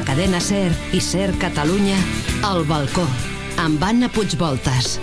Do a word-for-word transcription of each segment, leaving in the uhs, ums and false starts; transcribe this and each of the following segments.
la cadena SER i SER Catalunya, El Balcó, amb Anna Puigvoltas.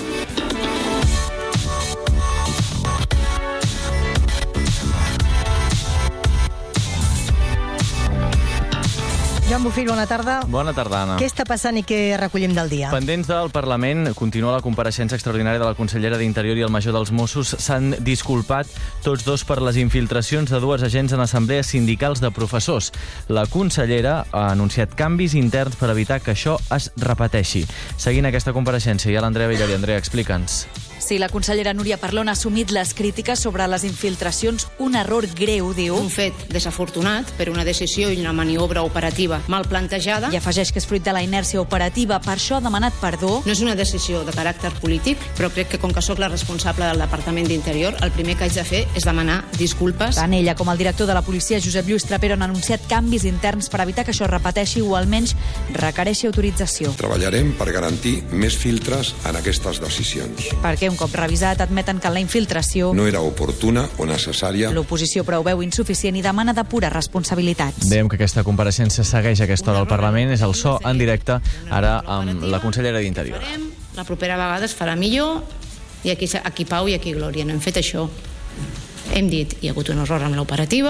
Joan Bofill, bona tarda. Bona tarda, Anna. Què està passant i què recollim del dia? Pendents del Parlament, continua la compareixença extraordinària de la consellera d'Interior i el major dels Mossos. S'han disculpat tots dos per les infiltracions de dues agents en assemblees sindicals de professors. La consellera ha anunciat canvis interns per evitar que això es repeteixi. Seguint aquesta compareixença, hi ha l'Andrea Villar. Andrea, explica'ns. Sí, la consellera Núria Parlon ha assumit les crítiques sobre les infiltracions. Un error greu, diu. Un fet desafortunat per una decisió i una maniobra operativa mal plantejada. I afegeix que és fruit de la inèrcia operativa, per això ha demanat perdó. No és una decisió de caràcter polític, però crec que com que sóc la responsable del Departament d'Interior, el primer que haig de fer és demanar disculpes. Tant ella com el director de la policia, Josep Lluís Trapero, han anunciat canvis interns per evitar que això es repeteixi o almenys requereixi autorització. Treballarem per garantir més filtres en aquestes decisions. Perquè un cop revisat admeten que la infiltració no era oportuna o necessària. L'oposició però ho veu insuficient i demana depurar responsabilitats. Dèiem que aquesta compareixença segueix a aquesta hora al Parlament. És el so en directe ara amb la consellera d'Interior. La propera vegada es farà millor i aquí, aquí pau i aquí glòria. No hem fet això. Hem dit, hi ha hagut un error amb l'operativa,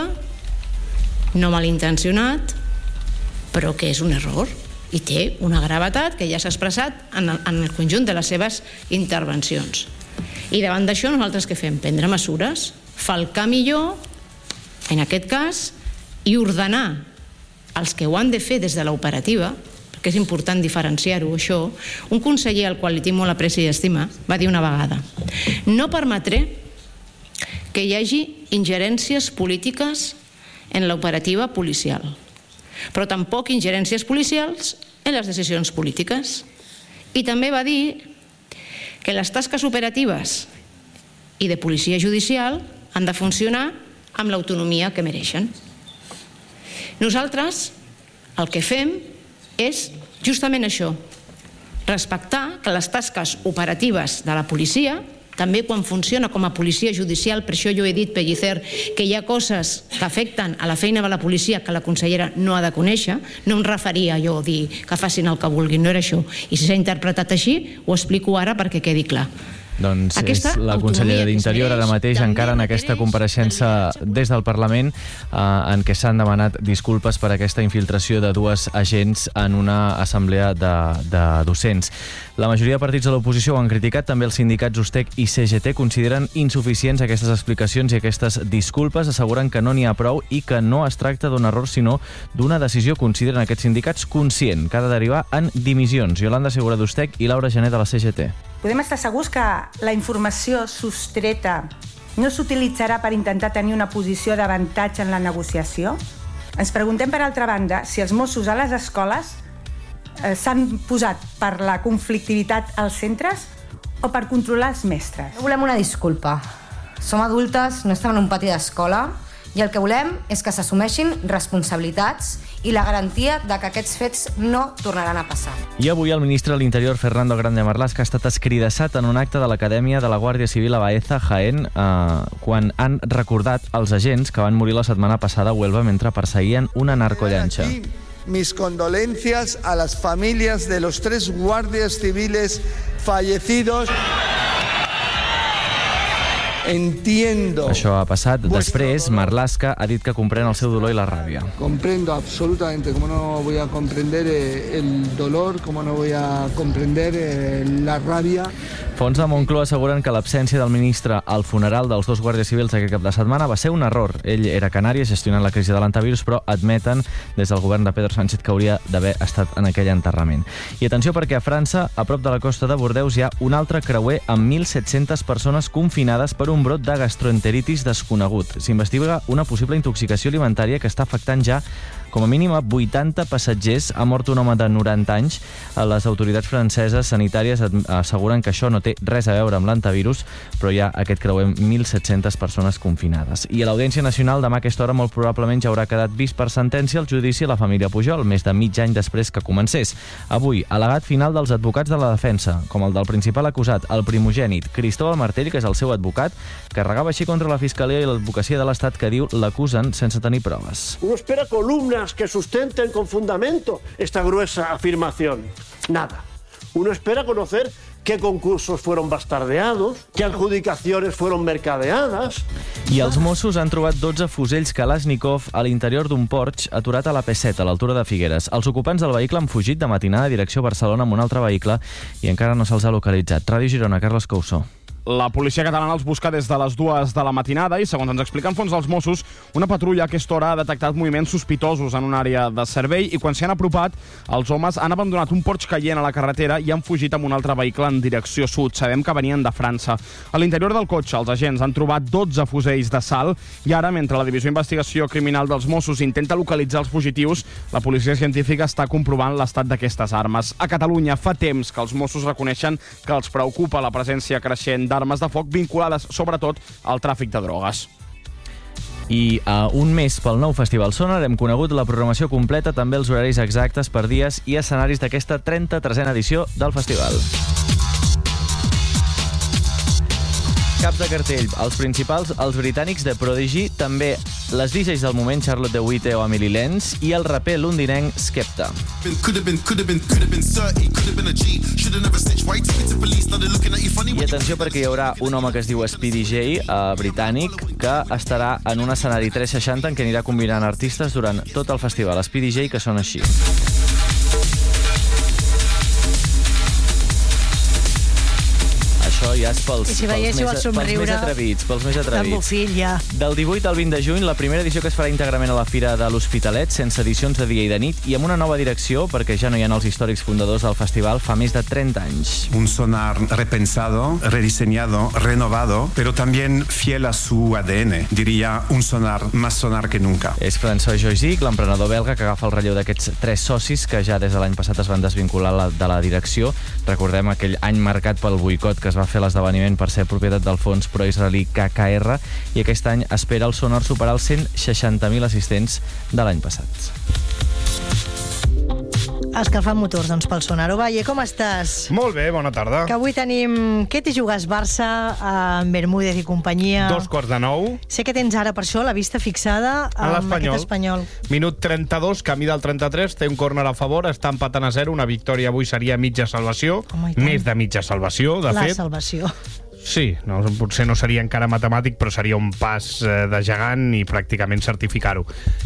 no malintencionat, però que és un error i té una gravetat que ja s'ha expressat en el, en el conjunt de les seves intervencions. I davant d'això nosaltres què fem? Prendre mesures, falcar millor, en aquest cas, i ordenar els que ho han de fer des de l'operativa, perquè és important diferenciar-ho, això. Un conseller al qual li tinc molt apreci i estima va dir una vegada: no permetré que hi hagi ingerències polítiques en l'operativa policial, però tampoc ingerències policials en les decisions polítiques. I també va dir que les tasques operatives i de policia judicial han de funcionar amb l'autonomia que mereixen. Nosaltres el que fem és justament això, respectar que les tasques operatives de la policia, també quan funciona com a policia judicial, per això jo he dit, Pellicer, que hi ha coses que afecten a la feina de la policia que la consellera no ha de conèixer. No em referia jo a dir que facin el que vulguin, no era això. I si s'ha interpretat així, ho explico ara perquè quedi clar. Doncs és la consellera d'Interior ara mateix encara en aquesta compareixença des del Parlament eh, en què s'han demanat disculpes per aquesta infiltració de dues agents en una assemblea de, de docents. La majoria de partits de l'oposició ho han criticat, també els sindicats USTEC i C G T consideren insuficients aquestes explicacions i aquestes disculpes, asseguren que no n'hi ha prou i que no es tracta d'un error sinó d'una decisió, consideren aquests sindicats, conscient, que ha de derivar en dimissions. Iolanda Segura d'USTEC i Laura Gené de la C G T. Podem estar segurs que la informació sostreta no s'utilitzarà per intentar tenir una posició d'avantatge en la negociació? Ens preguntem, per altra banda, si els Mossos a les escoles eh, s'han posat per la conflictivitat als centres o per controlar els mestres. No volem una disculpa. Som adultes, no estem en un pati d'escola i el que volem és que s'assumeixin responsabilitats i la garantia de que aquests fets no tornaran a passar. I avui el ministre de l'Interior, Fernando Grande Marlaska, ha estat escridassat en un acte de l'Acadèmia de la Guàrdia Civil a Baeza, Jaén, eh, quan han recordat els agents que van morir la setmana passada a Huelva mentre perseguien una narcollanxa. Mis condolencias a las familias de los tres guardias civiles fallecidos. Entiendo. Això ha passat. Després, Marlaska ha dit que comprèn el seu dolor i la ràbia. Comprendo absolutamente, como no voy a comprender eh, el dolor, como no voy a comprender eh, la ràbia. Fonts de Moncloa asseguren que l'absència del ministre al funeral dels dos guàrdies civils aquest cap de setmana va ser un error. Ell era a Canàries gestionant la crisi de l'antivirus, però admeten des del govern de Pedro Sánchez que hauria d'haver estat en aquell enterrament. I atenció perquè a França, a prop de la costa de Bordeus, hi ha un altre creuer amb mil set-centes persones confinades per un brot de gastroenteritis desconegut. S'investiga una possible intoxicació alimentària que està afectant ja com a mínim a vuitanta passatgers. Ha mort un home de noranta anys. Les autoritats franceses sanitàries asseguren que això no té res a veure amb l'antivirus, però hi ha aquest creuer amb mil set-centes persones confinades. I a l'Audiència Nacional demà a aquesta hora molt probablement ja haurà quedat vist per sentència el judici a la família Pujol, més de mig any després que comencés. Avui, al·legat final dels advocats de la defensa, com el del principal acusat, el primogènit, Cristóbal Martell, que és el seu advocat, carregava així contra la Fiscalia i l'advocacia de l'Estat que diu l'acusen sense tenir proves. Uno espera columna pruebas que sustenten con fundamento esta gruesa afirmación? Nada. Uno espera conocer qué concursos fueron bastardeados, qué adjudicaciones fueron mercadeadas. I els Mossos han trobat dotze fusells Kalashnikov a l'interior d'un Porsche aturat a la P set, a l'altura de Figueres. Els ocupants del vehicle han fugit de matinada a direcció a Barcelona amb un altre vehicle i encara no se'ls ha localitzat. Ràdio Girona, Carles Couso. La policia catalana els busca des de les dues de la matinada i, segons ens expliquen fonts dels Mossos, una patrulla a aquesta hora ha detectat moviments sospitosos en una àrea de servei i quan s'hi han apropat, els homes han abandonat un Porsche caient a la carretera i han fugit amb un altre vehicle en direcció sud. Sabem que venien de França. A l'interior del cotxe, els agents han trobat dotze fusells de salt i ara, mentre la Divisió d'Investigació Criminal dels Mossos intenta localitzar els fugitius, la policia científica està comprovant l'estat d'aquestes armes. A Catalunya fa temps que els Mossos reconeixen que els preocupa la presència creixent d'armes de foc vinculades, sobretot, al tràfic de drogues. I a un mes pel nou Festival Sonar hem conegut la programació completa, també els horaris exactes per dies i escenaris d'aquesta trenta-tresena edició del festival. Caps de cartell, els principals, els britànics de Prodigy, també les D Js del moment, Charlotte de Witte o Emily Lenz, i el raper londinenc Skepta. I atenció perquè hi haurà un home que es diu Speedy J, eh, britànic, que estarà en un escenari tres seixanta en què anirà combinant artistes durant tot el festival. Speedy J, que són així. Això ja és pels, si pels, més, el pels més atrevits. Pels més atrevits. Fill, ja. Del divuit al vint de juny, la primera edició que es farà íntegrament a la Fira de l'Hospitalet, sense edicions de dia i de nit, i amb una nova direcció, perquè ja no hi ha els històrics fundadors del festival fa més de trenta anys. Un sonar repensado, rediseñado, renovado, pero también fiel a su A D N. Diría un sonar más sonar que nunca. És François Joisic, l'emprenedor belga, que agafa el relleu d'aquests tres socis que ja des de l'any passat es van desvincular la, de la direcció. Recordem aquell any marcat pel boicot que es va fer l'esdeveniment per ser propietat del fons pro-israelí K K R, i aquest any espera el Sonar superar els cent seixanta mil assistents de l'any passat. Escalfant motors, doncs, pel Sonar. Ovalle, com estàs? Molt bé, bona tarda. Que avui tenim... Què t'hi jugues, Barça, amb Bermúdez i companyia? Dos quarts de nou. Sé que tens ara, per això, la vista fixada amb aquest Espanyol. Minut trenta-dos, camí del trenta-tres, té un córner a favor, està empatant a zero, una victòria avui seria mitja salvació, oh, més de mitja salvació, de la fet. La salvació. Sí, no, potser no seria encara matemàtic, però seria un pas eh, de gegant i pràcticament certificar-ho.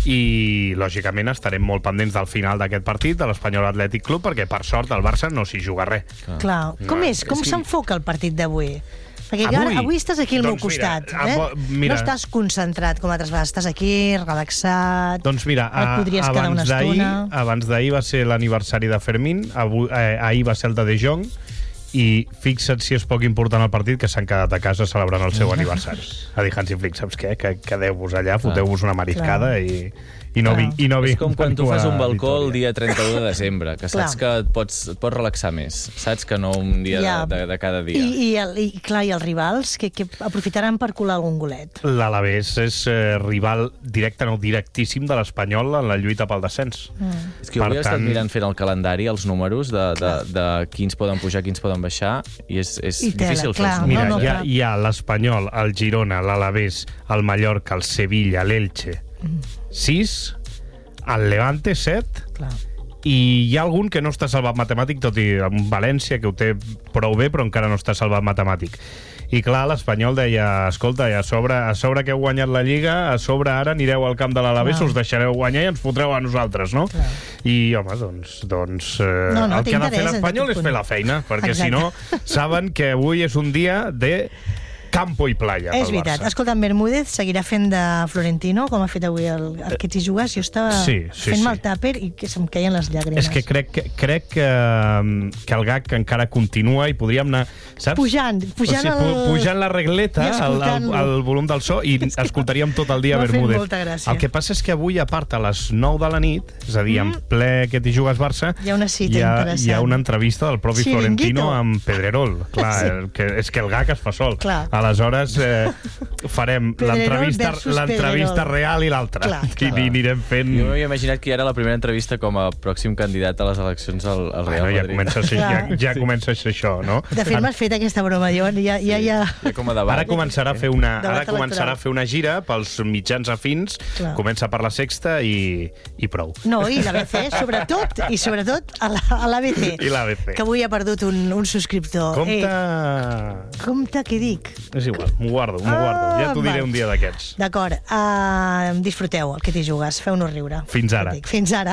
I, lògicament, estarem molt pendents del final d'aquest partit, de l'Espanyol Atlètic Club, perquè, per sort, el Barça no s'hi juga res. Clar. Clar. Com és? Com s'enfoca el partit d'avui? Perquè avui, ara, avui estàs aquí al doncs meu costat. Mira, eh? mira, no estàs concentrat com altres vegades. Estàs aquí, relaxat. Doncs mira, a, podries quedar una estona. Abans d'ahir va ser l'aniversari de Fermín, avui, eh, ahir va ser el de De Jong, i fixa't si és poc important el partit que s'han quedat a casa celebrant el seu aniversari. A dir, Hansi Flick, saps què? Que quedeu-vos allà, foteu-vos una mariscada i, i no vinc. No és com quan tu fas un balcó el dia trenta-u de desembre, que saps clar. que et pots, et pots relaxar més, saps que no un dia ja. de, de, de cada dia. I, i, el, i, clar, i els rivals, que, que aprofitaran per colar algun golet? L'Alavés és eh, rival directe, no directíssim de l'Espanyol en la lluita pel descens. Mm. És que jo avui he estat mirant fent el calendari, els números de, de, de quins poden pujar, quins poden baixar, i és, és I difícil fer els Mira, no, no, hi ha, hi ha l'Espanyol, el Girona, l'Alavés, el Mallorca, el Sevilla, l'Elche, sis, el Levante, set, clar. I hi ha algun que no està salvat matemàtic, tot i en València, que ho té prou bé, però encara no està salvat matemàtic. I clar, l'Espanyol deia, escolta, a sobre, a sobre que heu guanyat la Lliga, a sobre ara anireu al camp de l'Alavés, us deixareu guanyar i ens fotreu a nosaltres, no? Clar. I, home, doncs, doncs eh, no, no, el que ha de fer l'Espanyol és fer la feina, perquè Exacte. si no, saben que avui és un dia de campo i playa. És veritat. Barça. Escolta, en Bermúdez seguirà fent de Florentino, com ha fet avui el, el que t'hi jugues. Jo estava sí, sí, fent-me sí. el tàper i que se'm queien les llàgrimes. És que crec, crec que, que el gag encara continua i podríem anar, saps? Pujant, pujant, o sigui, el... pujant la regleta, el, el, el volum del so, i escoltaríem tot el dia Bermúdez. Molta gràcia. El que passa és que avui, a part, a les nou de la nit, és a dir, mm. en ple que t'hi jugues Barça, hi ha una cita hi ha, interessant. Hi ha una entrevista del propi Chiringuito. Florentino amb Pedrerol. Clar, sí. que, és que el gag es fa sol. Clar. Aleshores, eh, farem l'entrevista l'entrevista real i l'altra. I anirem fent... Jo m'havia imaginat que ja era la primera entrevista com a pròxim candidat a les eleccions al, al Real bueno, ja Madrid. Comença a ser, ja, ja sí. comença a ser això, no? De fet, m'has fet aquesta broma, Joan. Ja, ja, ja... ja com a debat. Ara començarà a fer una, ara començarà a fer una gira pels mitjans afins, clar. Comença per la Sexta i, i prou. No, i l'A B C, sobretot, i sobretot a l'A B C. I l'A B C. Que avui ha perdut un, un subscriptor. Compte... Eh, compte, què dic? És igual, m'ho guardo, m'ho guardo. Ah, ja t'ho diré un dia d'aquests. D'acord. Uh, disfruteu el que t'hi jugues. Feu-nos riure. Fins ara. Fins ara.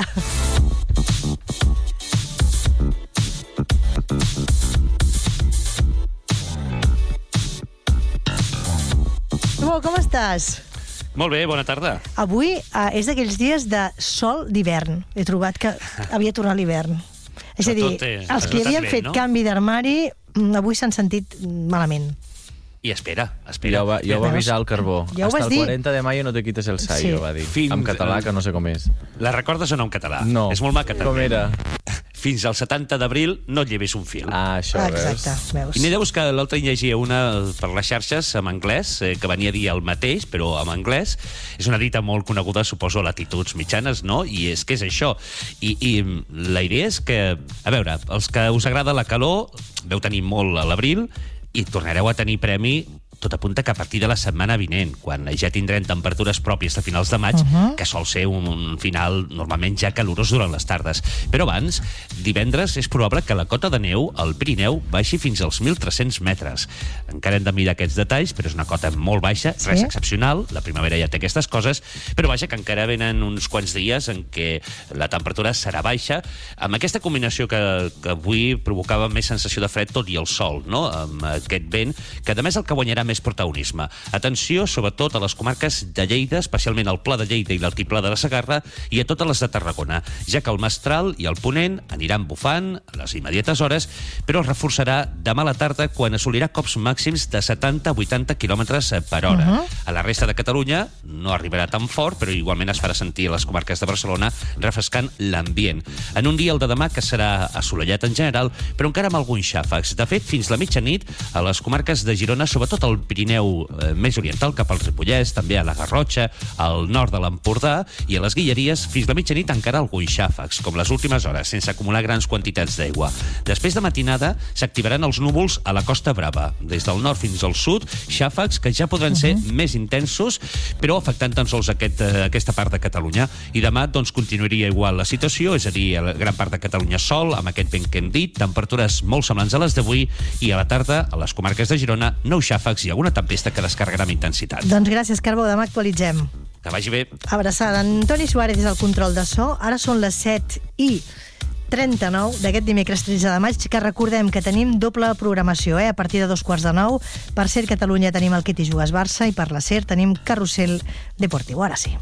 Bo, com estàs? Molt bé, bona tarda. Avui uh, és d'aquells dies de sol d'hivern. He trobat que havia tornat l'hivern. És a dir, els que havien fet canvi d'armari avui s'han sentit malament. I espera, espera. Ja ho va, ja ho va avisar el Carbó. Ja Hasta el quaranta de mayo no te quites el sayo, sí. va dir. Fins... En català, que no sé com és. La recordes o no en català? No. És molt maca, també. Com era? Fins al setanta d'abril no et llevis un fil. Ah, això, ah, exacte, veus. I n'hi deus que l'altre llegia una per les xarxes en anglès, eh, que venia a dir el mateix, però en anglès. És una dita molt coneguda, suposo, a latituds mitjanes, no? I és que és això. I, i la idea és que, a veure, els que us agrada la calor, veu tenir molt a l'abril, i tornareu a tenir premi tot apunta que a partir de la setmana vinent, quan ja tindrem temperatures pròpies de finals de maig, uh -huh. que sol ser un, un final normalment ja calorós durant les tardes. Però abans, divendres, és probable que la cota de neu al Pirineu baixi fins als mil tres-cents metres. Encara hem de mirar aquests detalls, però és una cota molt baixa, sí? Res excepcional, la primavera ja té aquestes coses, però vaja, que encara venen uns quants dies en què la temperatura serà baixa, amb aquesta combinació que, que avui provocava més sensació de fred, tot i el sol, no? Amb aquest vent, que a més el que guanyarà més protagonisme. Atenció, sobretot, a les comarques de Lleida, especialment al Pla de Lleida i l'Altiplà de la Segarra, i a totes les de Tarragona, ja que el Mestral i el Ponent aniran bufant a les immediates hores, però es reforçarà demà a la tarda quan assolirà cops màxims de setanta a vuitanta quilòmetres per hora. Uh -huh. A la resta de Catalunya no arribarà tan fort, però igualment es farà sentir a les comarques de Barcelona, refrescant l'ambient. En un dia, el de demà, que serà assolellat en general, però encara amb alguns xàfecs. De fet, fins la mitjanit, a les comarques de Girona, sobretot al Pirineu eh, més oriental, cap al Ripollès, també a la Garrotxa, al nord de l'Empordà i a les Guilleries, fins la mitjanit encara alguns xàfecs, com les últimes hores, sense acumular grans quantitats d'aigua. Després de matinada s'activaran els núvols a la Costa Brava, des del nord fins al sud, xàfecs que ja podran ser uh -huh. més intensos, però afectant tan sols aquest, eh, aquesta part de Catalunya. I demà, doncs, continuaria igual la situació, és a dir, a la gran part de Catalunya sol, amb aquest vent que hem dit, temperatures molt semblants a les d'avui, i a la tarda, a les comarques de Girona, nous xàfecs i alguna tempesta que descarregarà amb intensitat. Doncs gràcies, Carbó. Demà actualitzem. Que vagi bé. Abraçada. Antoni Suárez és el control de so. Ara són les set i trenta-nou d'aquest dimecres tretze de maig, que recordem que tenim doble programació, eh? A partir de dos quarts de nou. Per Ser Catalunya tenim el Qui t'hi jugues Barça i per la Ser tenim Carrusel Deportiu. Ara sí.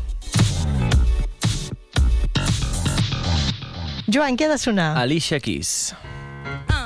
Joan, què ha de sonar? Alicia Keys. Uh.